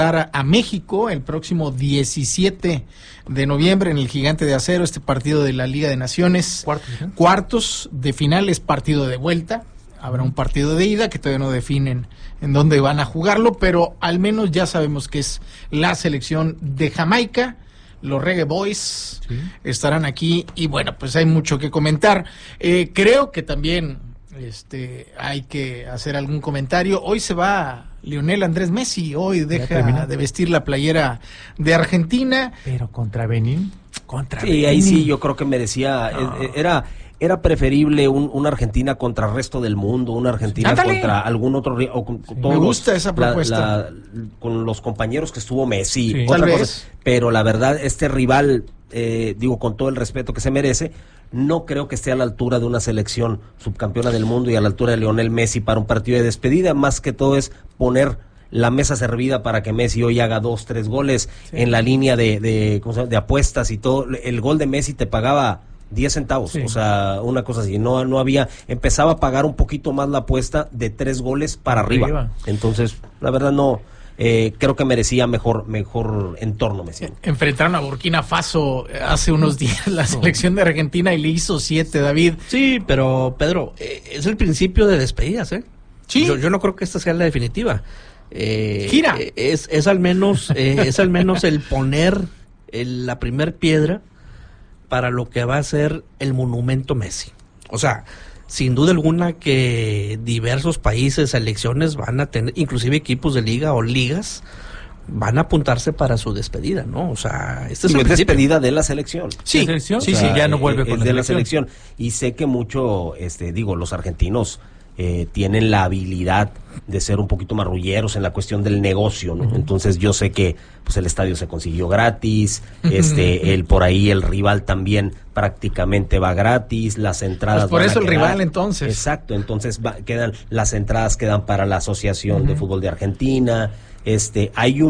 a México el próximo 17 de noviembre en el Gigante de Acero, este partido de la Liga de Naciones. Cuartos de finales, partido de vuelta. Habrá un partido de ida que todavía no definen en dónde van a jugarlo, pero al menos ya sabemos que es la selección de Jamaica. Los Reggae Boys estarán aquí y bueno, pues hay mucho que comentar. Creo que también hay que hacer algún comentario. Hoy se va Lionel Andrés Messi, hoy deja de vestir la playera de Argentina. Pero contra Benín, Sí, ahí sí yo creo que merecía, era preferible una Argentina contra el resto del mundo, una Argentina contra algún otro, o con todos me gusta esa propuesta. Con los compañeros que estuvo Messi, Sí, otra tal cosa, vez. pero la verdad, este rival, digo, con todo el respeto que se merece, no creo que esté a la altura de una selección subcampeona del mundo y a la altura de Lionel Messi para un partido de despedida. Más que todo es poner la mesa servida para que Messi hoy haga 2-3 goles en la línea de apuestas y todo. El gol de Messi te pagaba 10 centavos, o sea, una cosa así, no había, empezaba a pagar un poquito más la apuesta de 3 goles para arriba. Entonces, la verdad no, creo que merecía mejor entorno Messi. Enfrentaron a Burkina Faso hace unos días la selección de Argentina y le hizo 7, David. Sí, pero Pedro, es el principio de despedidas, ¿eh? Sí. Yo no creo que esta sea la definitiva. Gira. Es al menos el poner la primer piedra para lo que va a ser el monumento Messi. O sea, sin duda alguna que diversos países, selecciones van a tener, inclusive equipos de liga o ligas, van a apuntarse para su despedida, ¿no? O sea, este es el despedida de la selección. Sí, sí, ya no vuelve con la selección. Y sé que mucho, los argentinos tienen la habilidad de ser un poquito marrulleros en la cuestión del negocio, ¿no? Entonces yo sé que pues el estadio se consiguió gratis, por ahí el rival también prácticamente va gratis, las entradas pues por eso el rival entonces. Exacto, entonces las entradas quedan para la Asociación de Fútbol de Argentina. Hay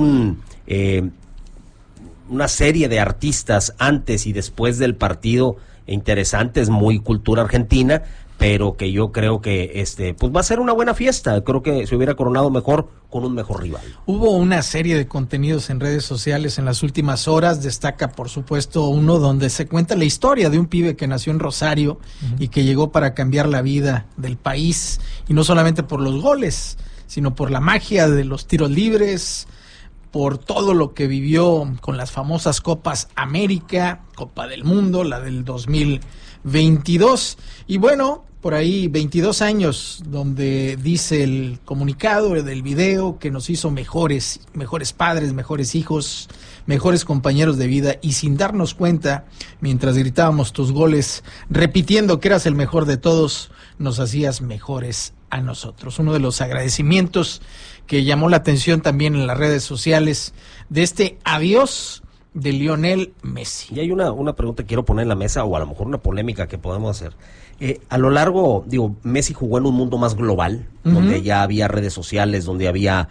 una serie de artistas antes y después del partido interesantes, muy cultura argentina, pero que yo creo que pues va a ser una buena fiesta. Creo que se hubiera coronado mejor con un mejor rival. Hubo una serie de contenidos en redes sociales en las últimas horas. Destaca, por supuesto, uno donde se cuenta la historia de un pibe que nació en Rosario y que llegó para cambiar la vida del país, y no solamente por los goles, sino por la magia de los tiros libres, por todo lo que vivió con las famosas Copas América, Copa del Mundo, la del 2022. Y bueno, por ahí 22 años, donde dice el comunicado del video que nos hizo mejores padres, mejores hijos, mejores compañeros de vida, y sin darnos cuenta, mientras gritábamos tus goles, repitiendo que eras el mejor de todos, nos hacías mejores a nosotros. Uno de los agradecimientos que llamó la atención también en las redes sociales de este adiós de Lionel Messi. Y hay una pregunta que quiero poner en la mesa, o a lo mejor una polémica que podemos hacer. A lo largo, Messi jugó en un mundo más global, donde ya había redes sociales, donde había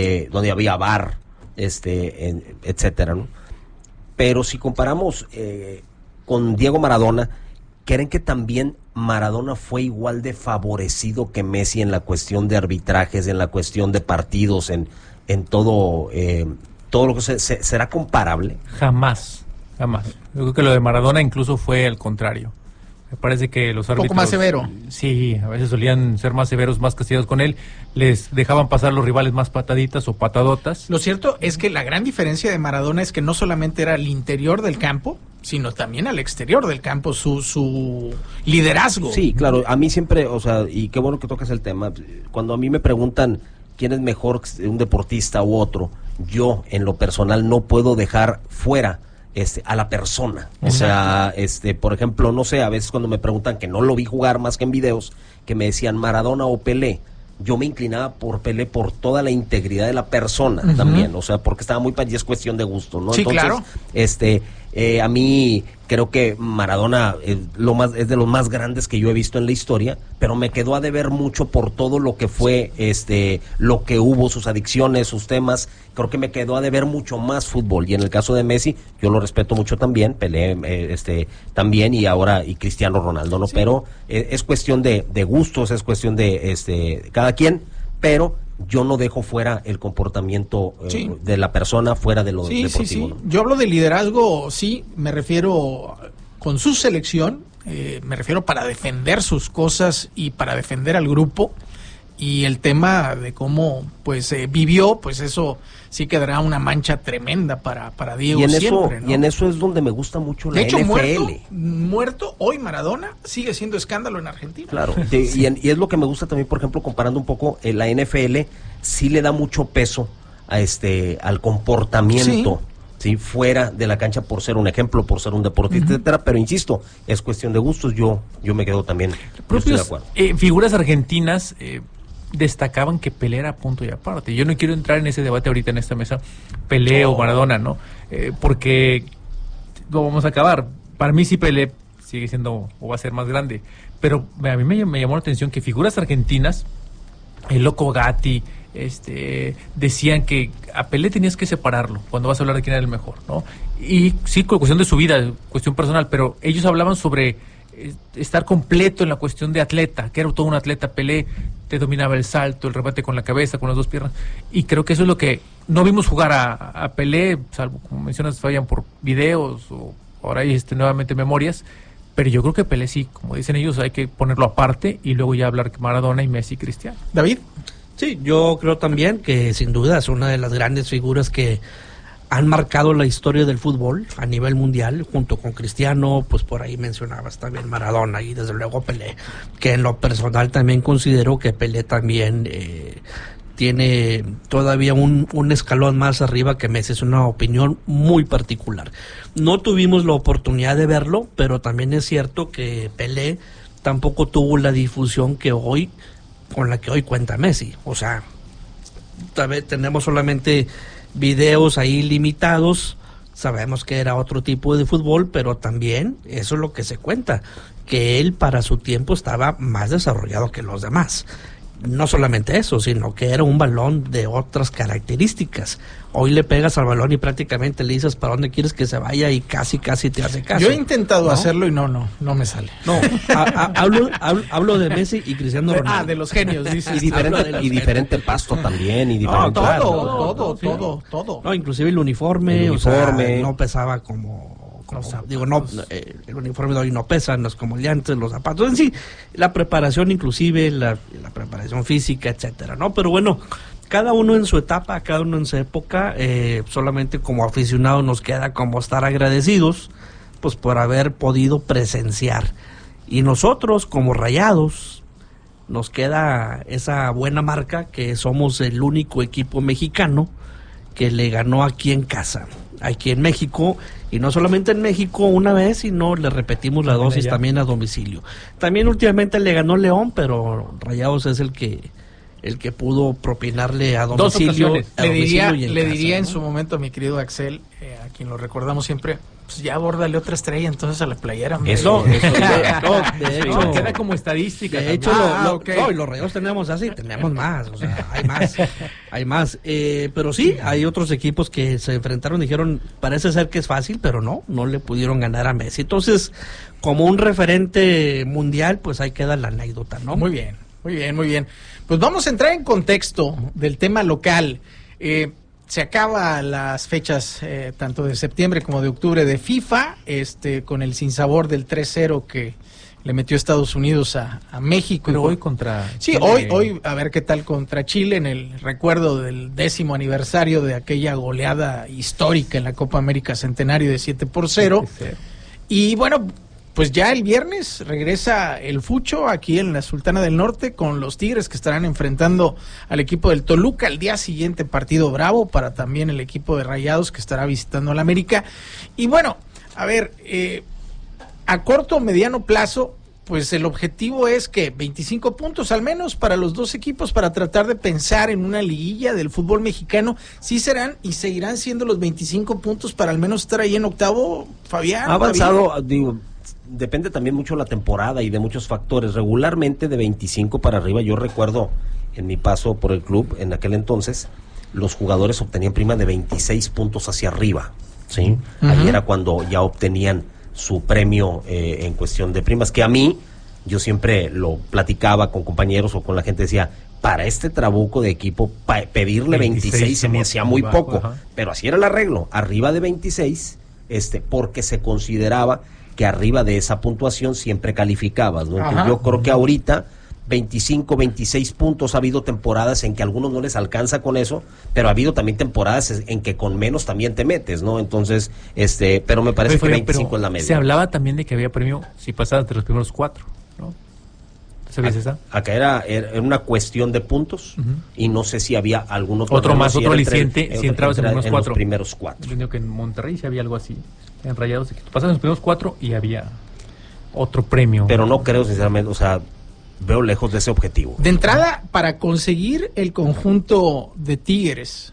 VAR, etcétera, ¿no? Pero si comparamos con Diego Maradona, ¿creen que también Maradona fue igual de favorecido que Messi en la cuestión de arbitrajes, en la cuestión de partidos, en todo lo que será comparable? Jamás. Yo creo que lo de Maradona incluso fue al contrario. Me parece que los árbitros... Un poco más severo. Sí, a veces solían ser más severos, más castigados con él. Les dejaban pasar los rivales más pataditas o patadotas. Lo cierto es que la gran diferencia de Maradona es que no solamente era al interior del campo, sino también al exterior del campo, su liderazgo. Sí, claro, a mí siempre, y qué bueno que tocas el tema, cuando a mí me preguntan quién es mejor, un deportista u otro, yo en lo personal no puedo dejar fuera a la persona. O sea, por ejemplo, no sé, a veces cuando me preguntan, que no lo vi jugar más que en videos, que me decían Maradona o Pelé, yo me inclinaba por Pelé por toda la integridad de la persona también, o sea, porque estaba muy y es cuestión de gusto, ¿no? Sí, entonces, claro. A mí creo que Maradona es de los más grandes que yo he visto en la historia, pero me quedó a deber mucho por todo lo que fue, lo que hubo, sus adicciones, sus temas. Creo que me quedó a deber mucho más fútbol. Y en el caso de Messi, yo lo respeto mucho también, Pelé, también, y Cristiano Ronaldo, ¿no? Sí. Pero es cuestión de gustos, es cuestión de cada quien. pero yo no dejo fuera el comportamiento de la persona fuera de lo deportivo. Sí. Yo hablo de liderazgo, sí, me refiero con su selección, me refiero para defender sus cosas y para defender al grupo, y el tema de cómo pues vivió, pues eso sí quedará una mancha tremenda para Diego siempre, ¿no? Y en eso es donde me gusta mucho la NFL. NFL. De hecho, muerto hoy Maradona sigue siendo escándalo en Argentina. Claro, y es lo que me gusta también, por ejemplo, comparando un poco, la NFL sí le da mucho peso a al comportamiento, ¿sí? Fuera de la cancha, por ser un ejemplo, por ser un deportista, etcétera, pero insisto, es cuestión de gustos, yo me quedo también, yo estoy de acuerdo. Figuras argentinas destacaban que Pelé era punto y aparte. Yo no quiero entrar en ese debate ahorita en esta mesa, Pelé o Maradona, ¿no? Porque lo vamos a acabar. Para mí sí Pelé sigue siendo o va a ser más grande, pero a mí me llamó la atención que figuras argentinas, el Loco Gatti, decían que a Pelé tenías que separarlo cuando vas a hablar de quién era el mejor, ¿no? Y sí, con cuestión de su vida, cuestión personal, pero ellos hablaban sobre estar completo en la cuestión de atleta, que era todo un atleta. Pelé te dominaba el salto, el remate con la cabeza, con las dos piernas, y creo que eso es lo que no vimos jugar a Pelé, salvo, como mencionas, fallan por videos o ahora hay nuevamente memorias, pero yo creo que Pelé sí, como dicen ellos, hay que ponerlo aparte y luego ya hablar que Maradona y Messi y Cristiano. David. Sí, yo creo también que sin duda es una de las grandes figuras que han marcado la historia del fútbol a nivel mundial, junto con Cristiano, pues por ahí mencionabas también Maradona y desde luego Pelé, que en lo personal también considero que Pelé también tiene todavía un escalón más arriba que Messi. Es una opinión muy particular. No tuvimos la oportunidad de verlo, pero también es cierto que Pelé tampoco tuvo la difusión con la que hoy cuenta Messi. O sea, tal vez tenemos solamente videos ahí limitados, sabemos que era otro tipo de fútbol, pero también eso es lo que se cuenta, que él para su tiempo estaba más desarrollado que los demás. No solamente eso, sino que era un balón de otras características. Hoy le pegas al balón y prácticamente le dices para dónde quieres que se vaya y casi te hace caso. Yo he intentado hacerlo y no me sale. No, hablo de Messi y Cristiano Ronaldo. De los genios, dices. Y diferente pasto también, y diferente... Todo. No, inclusive el uniforme. O sea, no pesaba como el uniforme de hoy no pesa, no es como el de antes, los zapatos, en sí, la preparación inclusive, la preparación física, etcétera, ¿no? Pero bueno, cada uno en su etapa, cada uno en su época, solamente como aficionados nos queda como estar agradecidos, pues por haber podido presenciar. Y nosotros como Rayados, nos queda esa buena marca que somos el único equipo mexicano que le ganó aquí en casa, aquí en México, y no solamente en México una vez, sino le repetimos la dosis también a domicilio. También últimamente le ganó León, pero Rayados es el que pudo propinarle a domicilio. Le diría en su momento a mi querido Axel, a quien lo recordamos siempre, pues ya abórdale otra estrella entonces a la playera. Eso de hecho, queda como estadística. De hecho, y los Rayados tenemos más, o sea, hay más. Pero sí, hay otros equipos que se enfrentaron y dijeron, parece ser que es fácil, pero no le pudieron ganar a Messi. Entonces, como un referente mundial, pues ahí queda la anécdota, ¿no? Muy bien. Pues vamos a entrar en contexto del tema local. Se acaba las fechas tanto de septiembre como de octubre de FIFA, con el sinsabor del 3-0 que le metió Estados Unidos a México. Pero hoy contra Chile. Hoy a ver qué tal contra Chile, en el recuerdo del 10º aniversario de aquella goleada histórica en la Copa América Centenario de 7-0. Y bueno, pues ya el viernes regresa el Fucho aquí en la Sultana del Norte con los Tigres, que estarán enfrentando al equipo del Toluca. Al día siguiente partido bravo para también el equipo de Rayados, que estará visitando al América. Y bueno, a ver, a corto o mediano plazo, pues el objetivo es que 25 puntos al menos para los dos equipos, para tratar de pensar en una liguilla del fútbol mexicano. Sí serán y seguirán siendo los 25 puntos para al menos estar ahí en octavo, Fabián. Ha avanzado, depende también mucho de la temporada y de muchos factores. Regularmente de 25 para arriba, yo recuerdo en mi paso por el club en aquel entonces, los jugadores obtenían prima de 26 puntos hacia arriba, ¿sí? Ahí era cuando ya obtenían su premio en cuestión de primas, que a mí yo siempre lo platicaba con compañeros o con la gente, decía, para este trabuco de equipo, pedirle 26 se me hacía muy poco, pero así era el arreglo, arriba de 26, porque se consideraba que arriba de esa puntuación siempre calificabas, ¿no? Entonces, yo creo que ahorita 25, 26 puntos, ha habido temporadas en que a algunos no les alcanza con eso, pero ha habido también temporadas en que con menos también te metes, ¿no? Entonces, pero me parece que 25 es la media. Se hablaba también de que había premio si pasabas entre los primeros 4, ¿no? ¿Sabías esa? Acá era una cuestión de puntos, y no sé si había algún otro aliciente si entrabas en los primeros 4. Yo creo que en Monterrey sí había algo así, en Rayados, que pasabas en los primeros 4 y había otro premio. Pero no creo, sinceramente, o sea, veo lejos de ese objetivo. De entrada, para conseguir el conjunto de Tigres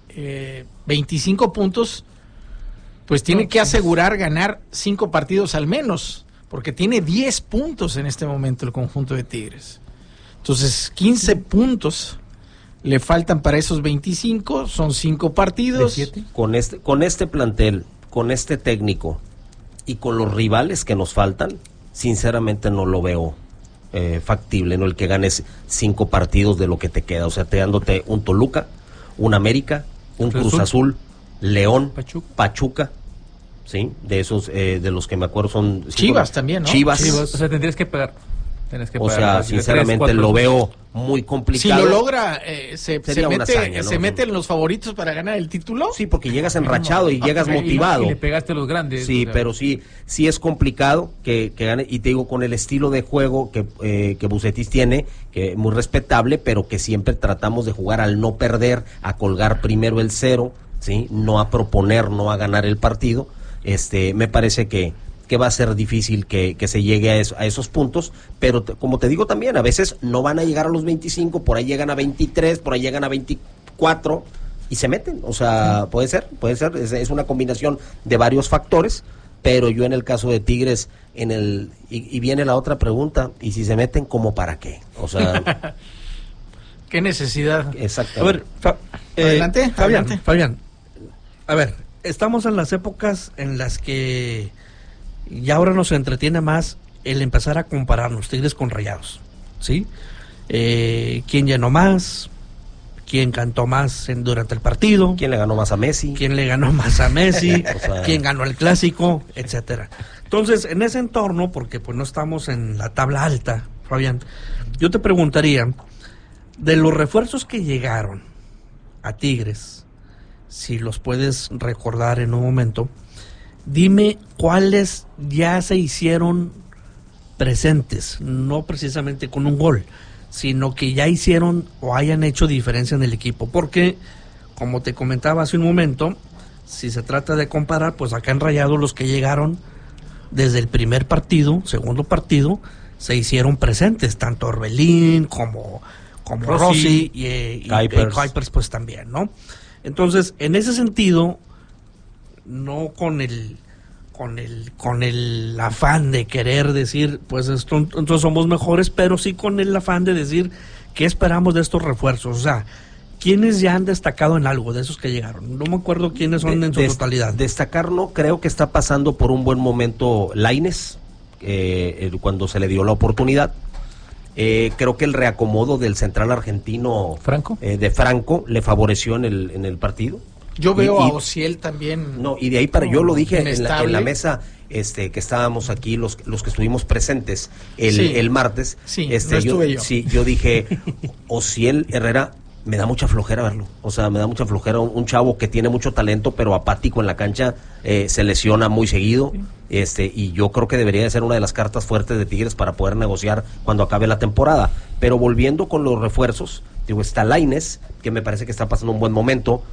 25 puntos, pues tiene que asegurar ganar 5 partidos al menos, porque tiene 10 puntos en este momento el conjunto de Tigres. Entonces, 15 puntos le faltan para esos 25, son 5 partidos. ¿De 7? Con este plantel, con este técnico y con los rivales que nos faltan, sinceramente no lo veo factible, ¿no? El que ganes 5 partidos de lo que te queda, o sea, dándote un Toluca, un América, un Cruz Azul, León, Pachuca, sí, de esos, de los que me acuerdo son Chivas también, ¿no? Chivas. O sea, tendrías que pagar. O sea, sinceramente lo veo muy complicado. Si lo logra, se mete en los favoritos para ganar el título. Sí, porque llegas enrachado y llegas motivado. Y le pegaste a los grandes. Sí, pero sí es complicado que gane. Y te digo, con el estilo de juego que Bucetich tiene, que muy respetable, pero que siempre tratamos de jugar al no perder, a colgar primero el 0, ¿sí? No a proponer, no a ganar el partido. Me parece que va a ser difícil que se llegue a esos puntos, pero como te digo también, a veces no van a llegar a los 25, por ahí llegan a 23, por ahí llegan a 24 y se meten, o sea, puede ser, es una combinación de varios factores, pero yo en el caso de Tigres, y viene la otra pregunta, y si se meten, ¿cómo para qué? O sea... ¿Qué necesidad? Exactamente. A ver, adelante, Fabián, a ver, estamos en las épocas en las que y ahora nos entretiene más el empezar a compararnos Tigres con Rayados, ¿sí? ¿Quién llenó más? ¿Quién cantó más durante el partido? ¿Quién le ganó más a Messi? ¿Quién le ganó más a Messi? O sea... ¿Quién ganó el clásico? Etcétera. Entonces, en ese entorno, porque pues no estamos en la tabla alta, Fabián, yo te preguntaría, de los refuerzos que llegaron a Tigres, si los puedes recordar en un momento, dime cuáles ya se hicieron presentes, no precisamente con un gol, sino que ya hicieron o hayan hecho diferencia en el equipo, porque como te comentaba hace un momento, si se trata de comparar, pues acá en Rayados los que llegaron desde el primer partido, segundo partido, se hicieron presentes, tanto Orbelín como Rossi y Kuipers pues también, ¿no? Entonces, en ese sentido, no con el afán de querer decir, pues entonces somos mejores, pero sí con el afán de decir qué esperamos de estos refuerzos. O sea, ¿quiénes ya han destacado en algo de esos que llegaron? No me acuerdo quiénes son en su totalidad. Destacar no, creo que está pasando por un buen momento Lainez, cuando se le dio la oportunidad. Creo que el reacomodo del central argentino Franco, de Franco le favoreció en el partido. Yo veo a Ociel también. No, y de ahí para, yo lo dije en la mesa que estábamos aquí, los que estuvimos presentes el martes. Sí, no estuve yo. Sí, yo dije, Ociel Herrera, me da mucha flojera verlo. O sea, me da mucha flojera un chavo que tiene mucho talento, pero apático en la cancha, se lesiona muy seguido. Y yo creo que debería de ser una de las cartas fuertes de Tigres para poder negociar cuando acabe la temporada. Pero volviendo con los refuerzos, digo, está Lainez, que me parece que está pasando un buen momento.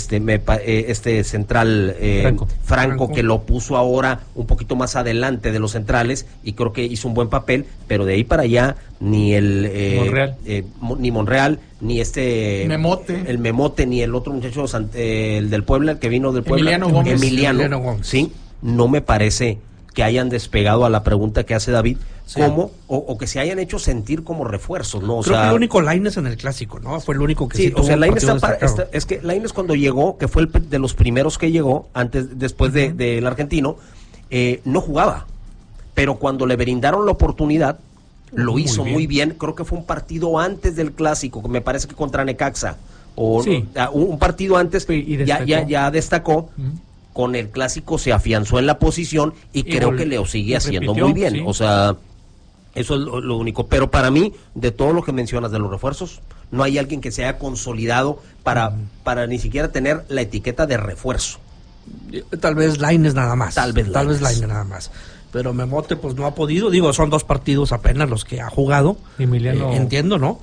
Central Franco, que lo puso ahora un poquito más adelante de los centrales y creo que hizo un buen papel, pero de ahí para allá ni Monreal, ni el Memote, ni el otro muchacho, el del Puebla, el que vino del Puebla, Emiliano Gómez. Sí, no me parece que hayan despegado a la pregunta que hace David, sí. ¿Cómo? O que se hayan hecho sentir como refuerzos, ¿no? Creo que el único Lainez en el clásico, ¿no? Fue el único que sí tuvo. O sea, Lainez es que Lainez cuando llegó, que fue de los primeros que llegó, después del argentino, no jugaba. Pero cuando le brindaron la oportunidad, lo Muy hizo bien. muy bien. Creo que fue un partido antes del clásico, me parece que contra Necaxa, o Sí. un partido antes, Y destacó. ya destacó. Con el clásico se afianzó en la posición y creo vol- que lo sigue y haciendo repitió, muy bien. sí. O sea, eso es lo único. Pero para mí, de todo lo que mencionas de los refuerzos, no hay alguien que se haya consolidado para ni siquiera tener la etiqueta de refuerzo. Tal vez Lainez nada más. Tal vez Lainez nada más. Pero Memote pues no ha podido. Digo, son 2 partidos apenas los que ha jugado. Emiliano. Entiendo, ¿no?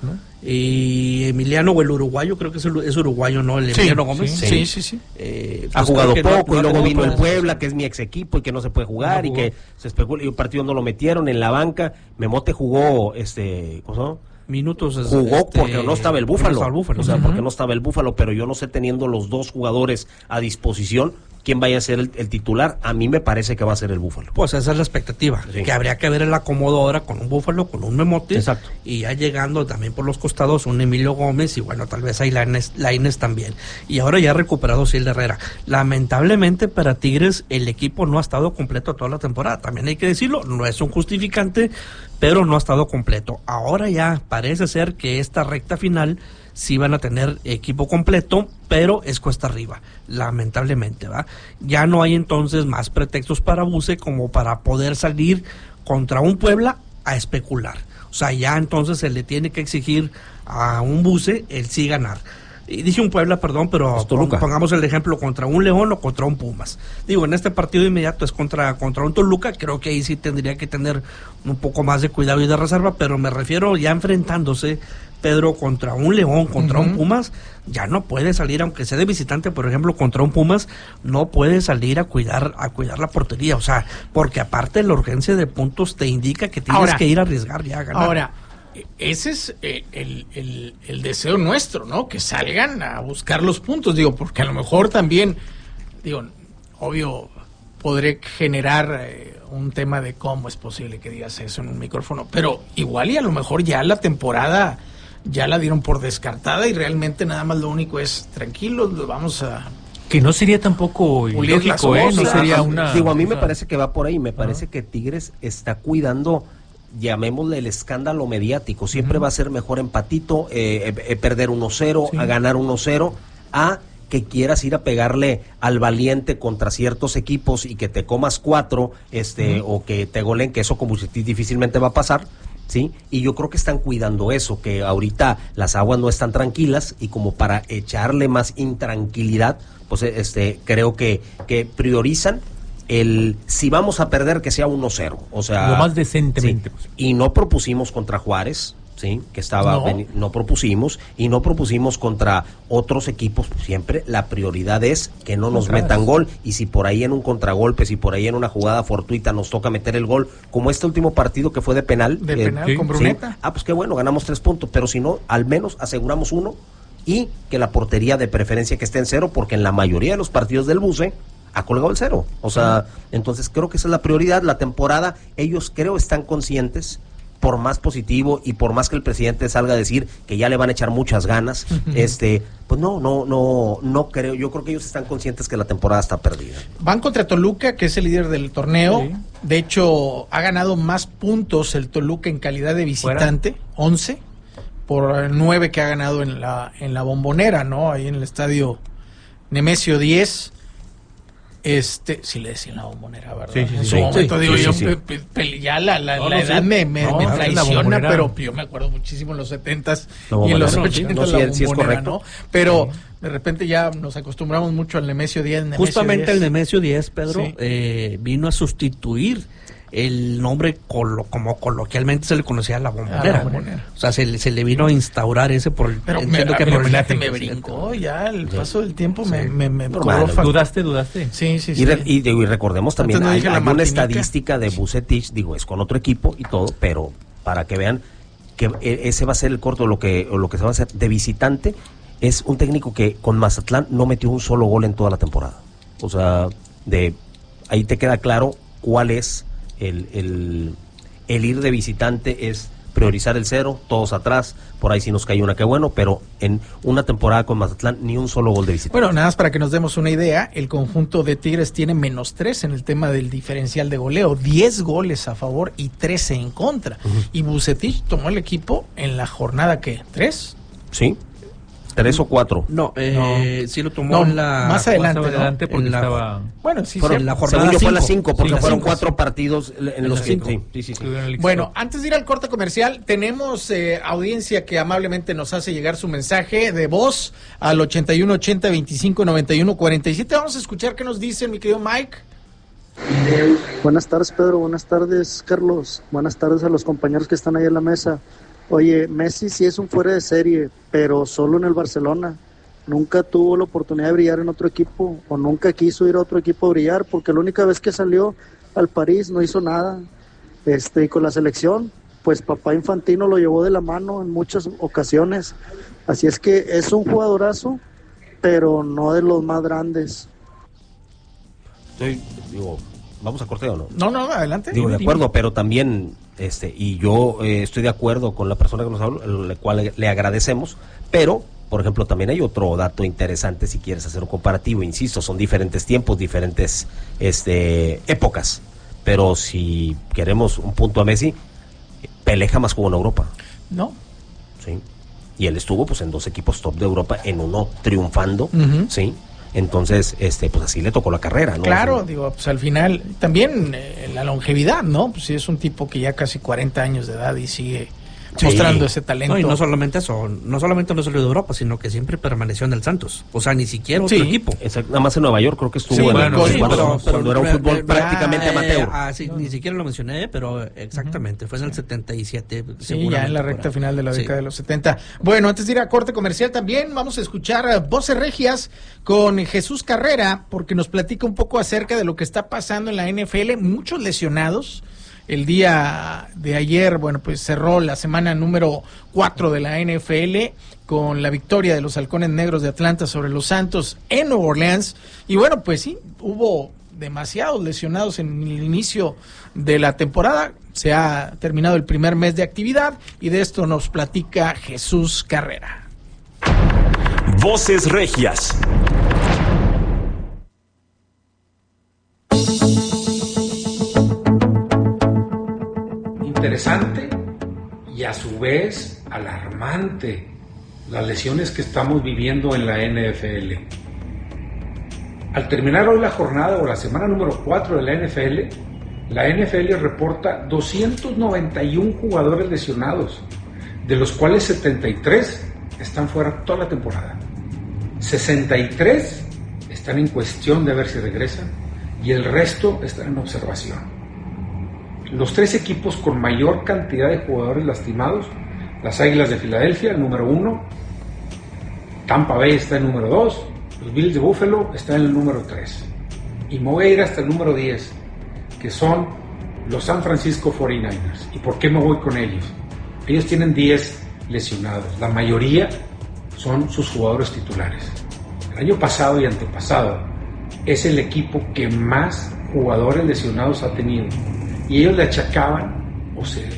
Y Emiliano o el uruguayo, creo que es uruguayo, ¿no? El Emiliano Gómez. Sí. Ha Pues jugado creo que poco no y ha luego tenido vino el oportunidades. Puebla, que es mi ex equipo y que no se puede jugar No y jugó. que se especula y un partido no lo metieron en la banca. Memote jugó, ¿cómo se llama? Minutos. Jugó porque no estaba el Búfalo. No estaba el Búfalo. O sea, porque no estaba el Búfalo, pero yo no sé, teniendo los 2 jugadores a disposición, quién vaya a ser el titular. A mí me parece que va a ser el Búfalo. Pues esa es la expectativa, Sí. que habría que ver el acomodo ahora con un Búfalo, con un Memote, Exacto. y ya llegando también por los costados un Emilio Gómez, y bueno, tal vez ahí Lainez también. Y ahora ya ha recuperado Ciel Herrera. Lamentablemente para Tigres el equipo no ha estado completo toda la temporada, también hay que decirlo, no es un justificante, pero no ha estado completo. Ahora ya parece ser que esta recta final sí van a tener equipo completo, pero es cuesta arriba, lamentablemente, ¿va? Ya no hay entonces más pretextos para Buse como para poder salir contra un Puebla a especular. O sea, ya entonces se le tiene que exigir a un Buse el sí ganar. Y dije un Puebla, perdón, pero Pues Toluca. pongamos el ejemplo contra un León o contra un Pumas. Digo, en este partido inmediato es contra un Toluca, creo que ahí sí tendría que tener un poco más de cuidado y de reserva, pero me refiero ya enfrentándose Pedro contra un León, contra un Pumas, ya no puede salir, aunque sea de visitante, por ejemplo, contra un Pumas, no puede salir a cuidar la portería, o sea, porque aparte la urgencia de puntos te indica que tienes Ahora, que ir a arriesgar ya a ganar. Ahora, ese es el deseo nuestro, ¿no? Que salgan a buscar los puntos, digo, porque a lo mejor también, digo, obvio, podré generar un tema de cómo es posible que digas eso en un micrófono, pero igual y a lo mejor ya la temporada ya la dieron por descartada y realmente nada más lo único es tranquilos, lo vamos a... Que no sería tampoco Pulir las ilógico, No cosas. sería una... Digo, a mí me cosa- parece que va por ahí. Me parece que Tigres está cuidando, llamémosle, el escándalo mediático. Siempre va a ser mejor empatito, perder 1-0, Sí. a ganar 1-0, a que quieras ir a pegarle al valiente contra ciertos equipos y que te comas 4, o que te golen, que eso como difícilmente va a pasar. ¿Sí? Y yo creo que están cuidando eso, que ahorita las aguas no están tranquilas y como para echarle más intranquilidad, pues creo que priorizan el si vamos a perder que sea 1-0, o sea, Lo más decentemente sí. posible. Y no propusimos contra Juárez, sí, que estaba no propusimos contra otros equipos. Siempre la prioridad es que no nos metan gol, y si por ahí en un contragolpe, si por ahí en una jugada fortuita nos toca meter el gol, como este último partido que fue de penal, sí, con Bruneta. pues qué bueno, ganamos 3 puntos, pero si no, al menos aseguramos 1 y que la portería de preferencia que esté en 0, porque en la mayoría de los partidos del Buse ha colgado el 0. O sea, entonces creo que esa es la prioridad. La temporada, ellos creo están conscientes, por más positivo y por más que el presidente salga a decir que ya le van a echar muchas ganas, pues no creo. Yo creo que ellos están conscientes que la temporada está perdida. Van contra Toluca, que es el líder del torneo. Sí. De hecho, ha ganado más puntos el Toluca en calidad de visitante, 11, por 9 que ha ganado en la Bombonera, ¿no? Ahí en el estadio Nemesio 10. Sí le decían la Bombonera, ¿verdad? Sí, sí, En sí. su Sí, momento, sí, digo, sí, yo sí. ya la No, edad sí. me No, la traiciona, Bombonera. pero yo me acuerdo muchísimo en los 70s La y en los Bombonera, 80s no, sí, la sí es Bombonera, correcto. ¿no? Pero de repente ya nos acostumbramos mucho al Nemesio 10. Nemesio Justamente 10. el Nemesio 10, Pedro, Sí. vino a sustituir el nombre como coloquialmente se le conocía a la Bombonera. La Bombonera. O sea, se le vino a instaurar ese por el... Pero entiendo que me por el- me brincó ya el paso del tiempo, me Normal. cobró ¿Dudaste? Sí. Y recordemos también, Antes no hay dije la una Martinica. estadística de Bucetich, digo, es con otro equipo y todo, pero para que vean que ese va a ser el corto, lo que se va a hacer de visitante. Es un técnico que con Mazatlán no metió un solo gol en toda la temporada. O sea, ahí te queda claro cuál es el ir de visitante, es priorizar el 0, todos atrás, por ahí sí nos cayó una que bueno, pero en una temporada con Mazatlán ni un solo gol de visita. Bueno, nada más para que nos demos una idea, el conjunto de Tigres tiene -3 en el tema del diferencial de goleo, 10 goles a favor y 13 en contra. Y Vucetich tomó el equipo en la jornada, ¿qué? ¿3? Sí. 3 o 4. No, sí lo tomó en la... Más adelante, adelante porque en la- estaba... Bueno, sí, Fueron, sí. la jornada según yo fue cinco. las 5, porque Sí, fueron las 4 partidos en los que... 5. Sí. Bueno, antes de ir al corte comercial, tenemos audiencia que amablemente nos hace llegar su mensaje de voz al 8180 25 91 47. Vamos a escuchar qué nos dice mi querido Mike. Buenas tardes, Pedro. Buenas tardes, Carlos. Buenas tardes a los compañeros que están ahí en la mesa. Oye, Messi sí es un fuera de serie, pero solo en el Barcelona. Nunca tuvo la oportunidad de brillar en otro equipo, o nunca quiso ir a otro equipo a brillar, porque la única vez que salió al París no hizo nada. Y con la selección, pues papá Infantino lo llevó de la mano en muchas ocasiones. Así es que es un jugadorazo, pero no de los más grandes. ¿Vamos a corte o no? No, adelante. Digo, de acuerdo, pero también, y yo estoy de acuerdo con la persona que nos habló, la cual le agradecemos, pero, por ejemplo, también hay otro dato interesante si quieres hacer un comparativo, insisto, son diferentes tiempos, diferentes épocas, pero si queremos un punto a Messi, Pelé jamás jugó en Europa. No. Sí. Y él estuvo pues en 2 equipos top de Europa, en uno triunfando, Ujú. sí. Entonces, pues así le tocó la carrera, ¿no? Claro, Sí. digo, pues al final, también la longevidad, ¿no? Pues sí, es un tipo que ya casi 40 años de edad y sigue Sí. mostrando ese talento. No, y no solamente eso, no solamente no salió de Europa, sino que siempre permaneció en el Santos. O sea, ni siquiera otro Sí. equipo. Exacto, nada más en Nueva York creo que estuvo Sí, en bueno, sí, cuando era un fútbol prácticamente amateur. Sí, ni siquiera lo mencioné, pero exactamente, fue en el 77. Sí, ya en la recta final de la Sí. década de los 70. Bueno, antes de ir a corte comercial también vamos a escuchar Voces Regias con Jesús Carrera, porque nos platica un poco acerca de lo que está pasando en la NFL, muchos lesionados. El día de ayer, bueno, pues cerró la semana número 4 de la NFL con la victoria de los Halcones Negros de Atlanta sobre los Santos en Nueva Orleans. Y bueno, pues sí, hubo demasiados lesionados en el inicio de la temporada. Se ha terminado el primer mes de actividad y de esto nos platica Jesús Carrera. Voces Regias. Interesante y a su vez alarmante las lesiones que estamos viviendo en la NFL. Al terminar hoy la jornada o la semana número 4 de la NFL reporta 291 jugadores lesionados, de los cuales 73 están fuera toda la temporada. 63 están en cuestión de ver si regresan y el resto están en observación. Los 3 equipos con mayor cantidad de jugadores lastimados, las Águilas de Filadelfia, el número 1, Tampa Bay está en el número 2, los Bills de Buffalo están en el número 3, y me voy a ir hasta el número 10, que son los San Francisco 49ers. ¿Y por qué me voy con ellos? Ellos tienen 10 lesionados, la mayoría son sus jugadores titulares. El año pasado y antepasado es el equipo que más jugadores lesionados ha tenido. Y ellos le achacaban, o se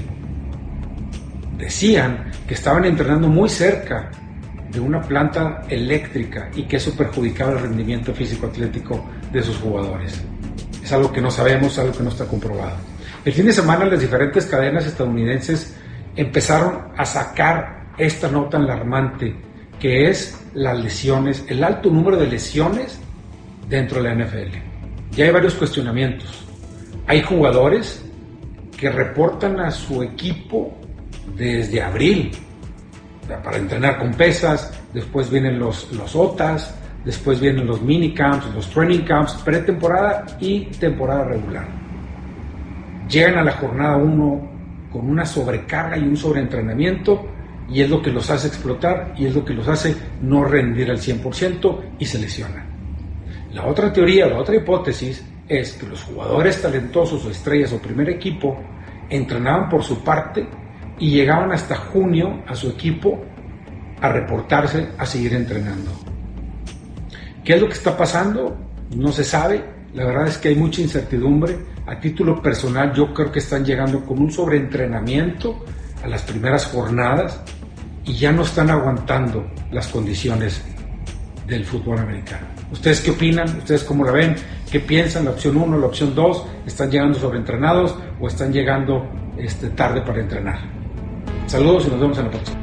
decían que estaban entrenando muy cerca de una planta eléctrica y que eso perjudicaba el rendimiento físico-atlético de sus jugadores. Es algo que no sabemos, algo que no está comprobado. El fin de semana las diferentes cadenas estadounidenses empezaron a sacar esta nota alarmante, que es las lesiones, el alto número de lesiones dentro de la NFL. Ya hay varios cuestionamientos. Hay jugadores que reportan a su equipo desde abril para entrenar con pesas, después vienen los OTAs, después vienen los minicamps, los training camps, pretemporada y temporada regular. Llegan a la jornada 1 con una sobrecarga y un sobreentrenamiento y es lo que los hace explotar y es lo que los hace no rendir al 100% y se lesionan. La otra teoría, la otra hipótesis es que los jugadores talentosos o estrellas o primer equipo entrenaban por su parte y llegaban hasta junio a su equipo a reportarse, a seguir entrenando. ¿Qué es lo que está pasando? No se sabe. La verdad es que hay mucha incertidumbre. A título personal, yo creo que están llegando con un sobreentrenamiento a las primeras jornadas y ya no están aguantando las condiciones del fútbol americano. ¿Ustedes qué opinan? ¿Ustedes cómo la ven? ¿Qué piensan? ¿La opción 1, la opción 2? ¿Están llegando sobreentrenados o están llegando tarde para entrenar? Saludos y nos vemos en la próxima.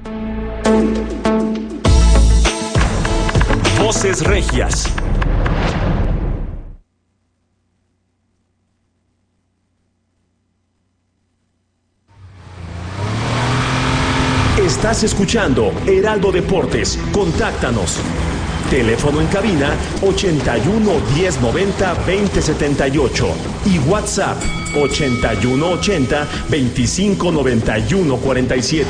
Voces Regias. Estás escuchando Heraldo Deportes. Contáctanos. Teléfono en cabina 81 10 90 20 78 y WhatsApp 81 80 25 91 47.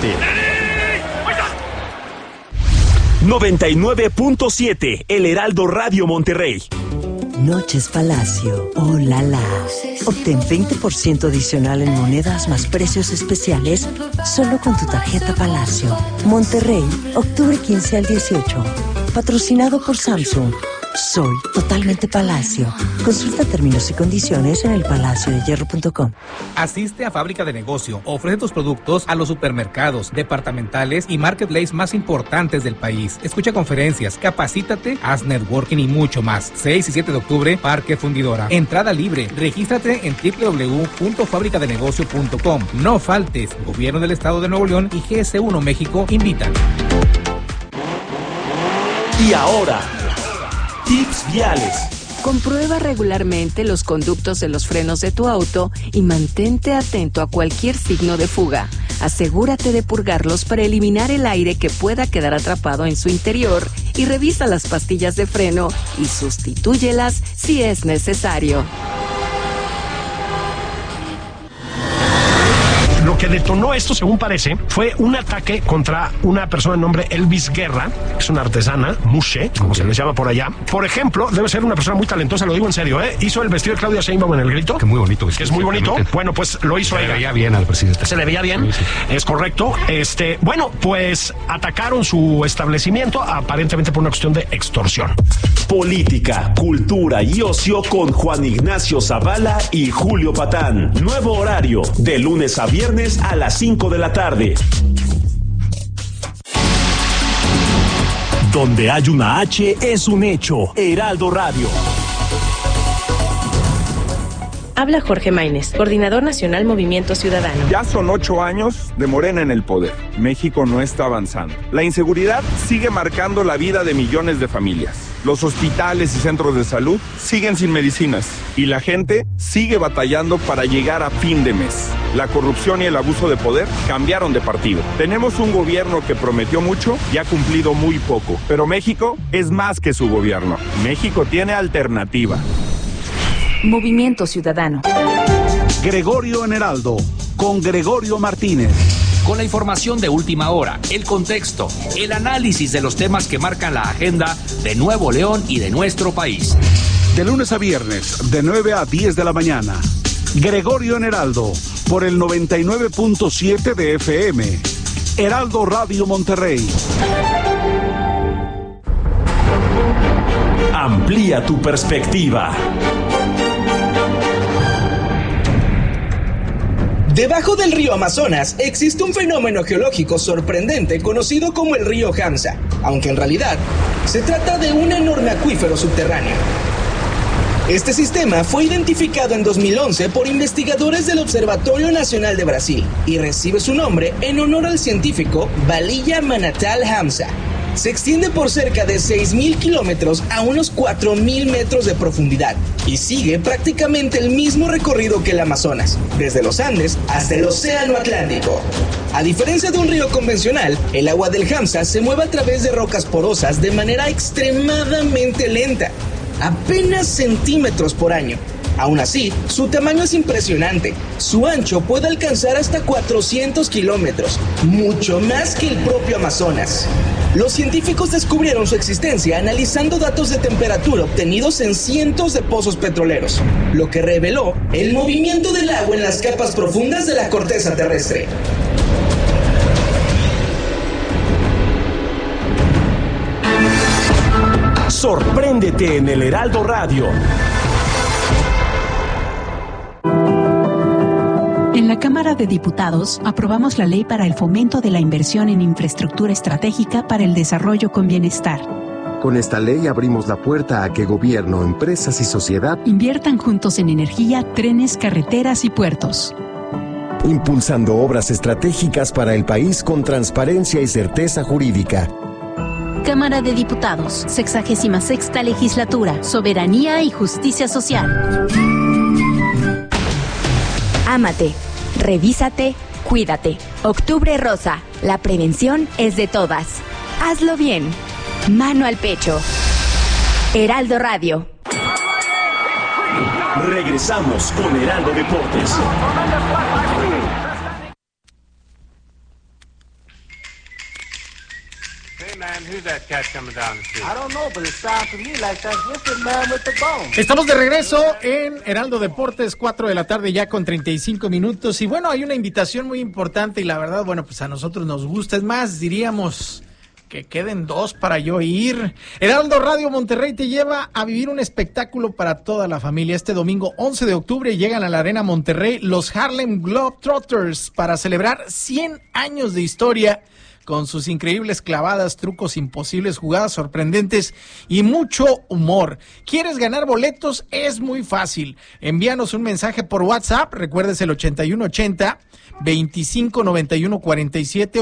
99.7 El Heraldo Radio Monterrey. Noches Palacio. ¡Oh, la la! Obtén 20% adicional en monedas más precios especiales solo con tu tarjeta Palacio. Monterrey, octubre 15 al 18. Patrocinado por Samsung. Soy totalmente Palacio. Consulta términos y condiciones en elpalaciodehierro.com. Asiste a Fábrica de Negocio. Ofrece tus productos a los supermercados, departamentales y marketplace más importantes del país. Escucha conferencias, capacítate, haz networking y mucho más. 6 y 7 de octubre, Parque Fundidora. Entrada libre. Regístrate en www.fabricadenegocio.com. No faltes. Gobierno del Estado de Nuevo León y GS1 México invitan. Y ahora, tips viales. Comprueba regularmente los conductos de los frenos de tu auto y mantente atento a cualquier signo de fuga. Asegúrate de purgarlos para eliminar el aire que pueda quedar atrapado en su interior y revisa las pastillas de freno y sustitúyelas si es necesario. Lo que detonó esto, según parece, fue un ataque contra una persona de nombre Elvis Guerra, que es una artesana, mushe, como se les llama por allá. Por ejemplo, debe ser una persona muy talentosa, lo digo en serio, ¿eh? Hizo el vestido de Claudia Sheinbaum en El Grito. Que muy bonito. Que es muy bonito. Bueno, pues lo hizo ella. Se le veía bien al presidente. Se le veía bien, sí. Es correcto. Bueno, pues atacaron su establecimiento aparentemente por una cuestión de extorsión. Política, cultura y ocio con Juan Ignacio Zavala y Julio Patán. Nuevo horario, de lunes a viernes a las 5 de la tarde. Donde hay una H es un hecho. Heraldo Radio. Habla Jorge Maínez, coordinador nacional Movimiento Ciudadano. Ya son 8 años de Morena en el poder. México no está avanzando. La inseguridad sigue marcando la vida de millones de familias. Los hospitales y centros de salud siguen sin medicinas y la gente sigue batallando para llegar a fin de mes. La corrupción y el abuso de poder cambiaron de partido. Tenemos un gobierno que prometió mucho y ha cumplido muy poco. Pero México es más que su gobierno. México tiene alternativa. Movimiento Ciudadano. Gregorio en Heraldo, con Gregorio Martínez. Con la información de última hora, el contexto, el análisis de los temas que marcan la agenda de Nuevo León y de nuestro país. De lunes a viernes, de 9 a 10 de la mañana. Gregorio en Heraldo, por el 99.7 de FM. Heraldo Radio Monterrey. Amplía tu perspectiva. Debajo del río Amazonas existe un fenómeno geológico sorprendente conocido como el río Hamza, aunque en realidad se trata de un enorme acuífero subterráneo. Este sistema fue identificado en 2011 por investigadores del Observatorio Nacional de Brasil y recibe su nombre en honor al científico Balilla Manatal Hamza. Se extiende por cerca de 6.000 kilómetros a unos 4.000 metros de profundidad y sigue prácticamente el mismo recorrido que el Amazonas, desde los Andes hasta el Océano Atlántico. A diferencia de un río convencional, el agua del Hamza se mueve a través de rocas porosas de manera extremadamente lenta, apenas centímetros por año. Aún así, su tamaño es impresionante. Su ancho puede alcanzar hasta 400 kilómetros, mucho más que el propio Amazonas. Los científicos descubrieron su existencia analizando datos de temperatura obtenidos en cientos de pozos petroleros, lo que reveló el movimiento del agua en las capas profundas de la corteza terrestre. Sorpréndete en el Heraldo Radio. En la Cámara de Diputados aprobamos la ley para el fomento de la inversión en infraestructura estratégica para el desarrollo con bienestar. Con esta ley abrimos la puerta a que gobierno, empresas y sociedad inviertan juntos en energía, trenes, carreteras y puertos. Impulsando obras estratégicas para el país con transparencia y certeza jurídica. Cámara de Diputados, 66ª Legislatura, Soberanía y Justicia Social. Ámate, revísate, cuídate. Octubre Rosa, la prevención es de todas. Hazlo bien. Mano al pecho. Heraldo Radio. Regresamos con Heraldo Deportes. Estamos de regreso en Heraldo Deportes, 4 de la tarde ya con 35 minutos. Y bueno, hay una invitación muy importante y la verdad, bueno, pues a nosotros nos gusta. Es más, diríamos que queden 2 para yo ir. Heraldo Radio Monterrey te lleva a vivir un espectáculo para toda la familia. Este domingo 11 de octubre llegan a la Arena Monterrey los Harlem Globetrotters para celebrar 100 años de historia con sus increíbles clavadas, trucos imposibles, jugadas sorprendentes y mucho humor. ¿Quieres ganar boletos? Es muy fácil. Envíanos un mensaje por WhatsApp, recuerdes el 8180-2591-47,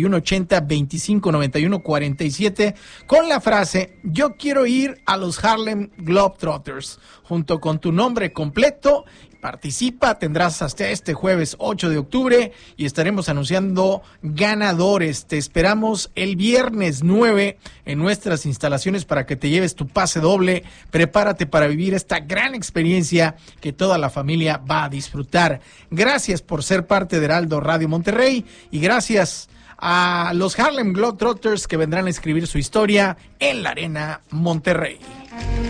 8180-2591-47, con la frase, yo quiero ir a los Harlem Globetrotters, junto con tu nombre completo. Participa, tendrás hasta este jueves 8 de octubre y estaremos anunciando ganadores. Te esperamos el viernes 9 en nuestras instalaciones para que te lleves tu pase doble. Prepárate para vivir esta gran experiencia que toda la familia va a disfrutar. Gracias por ser parte de Heraldo Radio Monterrey y gracias a los Harlem Globetrotters que vendrán a escribir su historia en la Arena Monterrey.